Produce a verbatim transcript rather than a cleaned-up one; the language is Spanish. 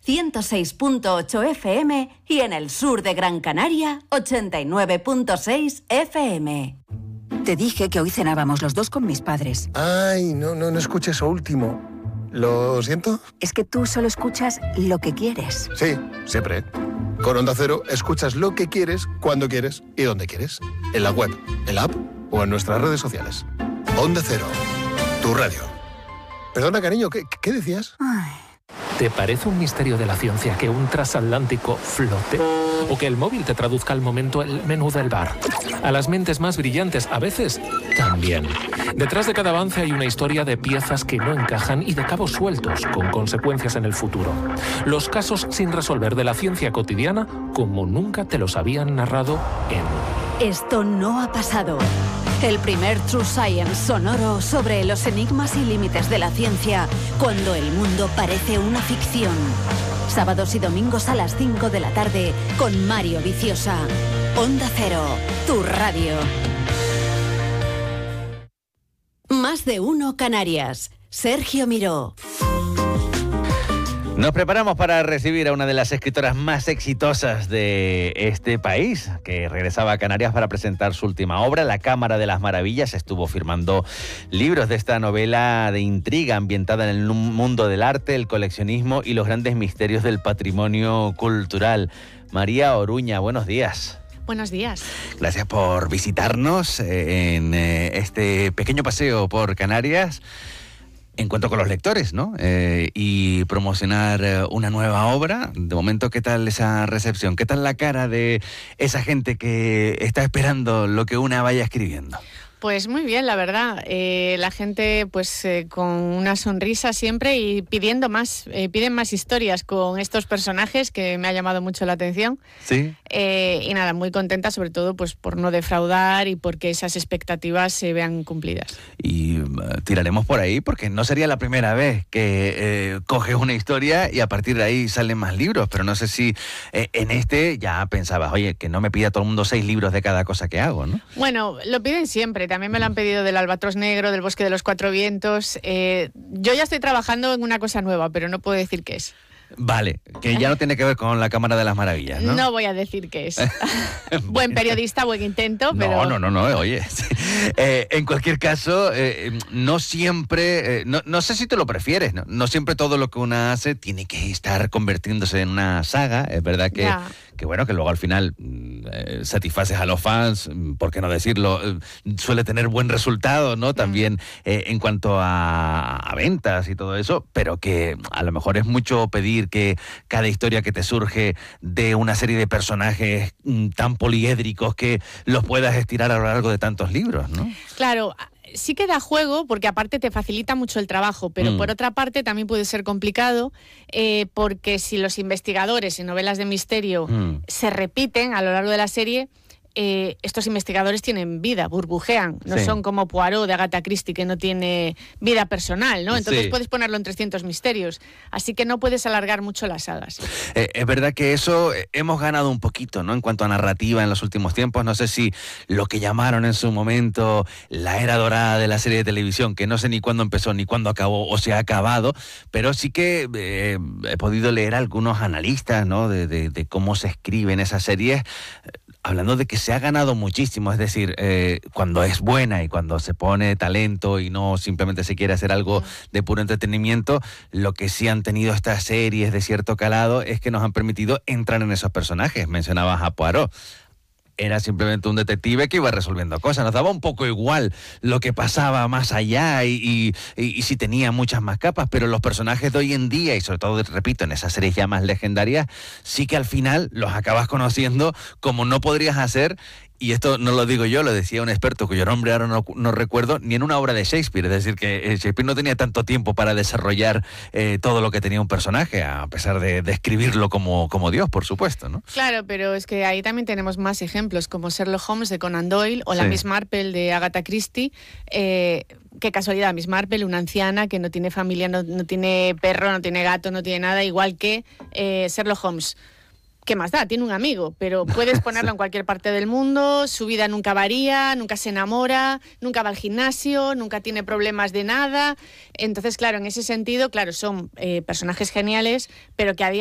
ciento seis punto ocho F M y en el sur de Gran Canaria, ochenta y nueve punto seis F M. Te dije que hoy cenábamos los dos con mis padres. Ay, no, no, no escuché eso último. ¿Lo siento? Es que tú solo escuchas lo que quieres. Sí, siempre. Con Onda Cero escuchas lo que quieres, cuando quieres y donde quieres. En la web, en la app o en nuestras redes sociales. Onda Cero, tu radio. Perdona, cariño, ¿qué, qué decías? Ay. ¿Te parece un misterio de la ciencia que un transatlántico flote? ¿O que el móvil te traduzca al momento el menú del bar? A las mentes más brillantes, a veces, también. Detrás de cada avance hay una historia de piezas que no encajan y de cabos sueltos, con consecuencias en el futuro. Los casos sin resolver de la ciencia cotidiana, como nunca te los habían narrado en... Esto no ha pasado. El primer True Science sonoro sobre los enigmas y límites de la ciencia cuando el mundo parece una ficción. Sábados y domingos a las cinco de la tarde con Mario Viciosa. Onda Cero, tu radio. Más de uno Canarias. Sergio Miró. Nos preparamos para recibir a una de las escritoras más exitosas de este país, que regresaba a Canarias para presentar su última obra, La Cámara de las Maravillas. Estuvo firmando libros de esta novela de intriga ambientada en el mundo del arte, el coleccionismo y los grandes misterios del patrimonio cultural. María Oruña, buenos días. Buenos días. Gracias por visitarnos en este pequeño paseo por Canarias. Encuentro con los lectores, ¿no? Eh, y promocionar eh, una nueva obra. De momento, ¿qué tal esa recepción? ¿Qué tal la cara de esa gente que está esperando lo que una vaya escribiendo? Pues muy bien, la verdad. Eh, la gente pues eh, con una sonrisa siempre y pidiendo más, eh, piden más historias con estos personajes que me ha llamado mucho la atención. Sí. Eh, y nada, muy contenta sobre todo pues por no defraudar y porque esas expectativas se vean cumplidas. Y uh, tiraremos por ahí porque no sería la primera vez que eh, coges una historia y a partir de ahí salen más libros, pero no sé si eh, en este ya pensabas, oye, que no me pida todo el mundo seis libros de cada cosa que hago, ¿no? Bueno, lo piden siempre. También me lo han pedido del Albatros Negro, del Bosque de los Cuatro Vientos. Eh, yo ya estoy trabajando en una cosa nueva, pero no puedo decir qué es. Vale, que ya no tiene que ver con la Cámara de las Maravillas, ¿no? No voy a decir qué es. Buen periodista, buen intento, pero... No, no, no, no, oye. eh, en cualquier caso, eh, no siempre... Eh, no, no sé si te lo prefieres, ¿no? No siempre todo lo que una hace tiene que estar convirtiéndose en una saga. Es verdad que... Ya. que bueno, que luego al final eh, satisfaces a los fans, por qué no decirlo, eh, suele tener buen resultado, ¿no? También eh, en cuanto a, a ventas y todo eso, pero que a lo mejor es mucho pedir que cada historia que te surge de una serie de personajes mm, tan poliédricos que los puedas estirar a lo largo de tantos libros, ¿no? Claro, sí que da juego porque aparte te facilita mucho el trabajo, pero Mm. por otra parte también puede ser complicado eh, porque si los investigadores en novelas de misterio Mm. se repiten a lo largo de la serie, eh, estos investigadores tienen vida, burbujean, no Sí. son como Poirot de Agatha Christie que no tiene vida personal, ¿no? Entonces Sí. puedes ponerlo en trescientos misterios, así que no puedes alargar mucho las sagas. Eh, es verdad que eso eh, hemos ganado un poquito, ¿no? En cuanto a narrativa en los últimos tiempos. No sé si lo que llamaron en su momento la era dorada de la serie de televisión, que no sé ni cuándo empezó ni cuándo acabó o se ha acabado, pero sí que eh, he podido leer a algunos analistas, ¿no? De, de, de cómo se escriben esas series, eh, hablando de que se ha ganado muchísimo. Es decir, eh, cuando es buena y cuando se pone talento y no simplemente se quiere hacer algo de puro entretenimiento, lo que sí han tenido estas series de cierto calado es que nos han permitido entrar en esos personajes. Mencionabas a Poirot. Era simplemente un detective que iba resolviendo cosas. Nos daba un poco igual lo que pasaba más allá y, y, y, y si tenía muchas más capas, pero los personajes de hoy en día, y sobre todo, repito, en esas series ya más legendarias, sí que al final los acabas conociendo como no podrías hacer. Y esto no lo digo yo, lo decía un experto cuyo nombre ahora no, no recuerdo, ni en una obra de Shakespeare. Es decir, que Shakespeare no tenía tanto tiempo para desarrollar eh, todo lo que tenía un personaje, a pesar de, de escribirlo como, como Dios, por supuesto, ¿no? Claro, pero es que ahí también tenemos más ejemplos, como Sherlock Holmes de Conan Doyle o la Sí. Miss Marple de Agatha Christie. Eh, qué casualidad, Miss Marple, una anciana que no tiene familia, no, no tiene perro, no tiene gato, no tiene nada, igual que eh, Sherlock Holmes. ¿Qué más da? Tiene un amigo, pero puedes ponerlo en cualquier parte del mundo, su vida nunca varía, nunca se enamora, nunca va al gimnasio, nunca tiene problemas de nada. Entonces, claro, en ese sentido, claro, son eh, personajes geniales, pero que a día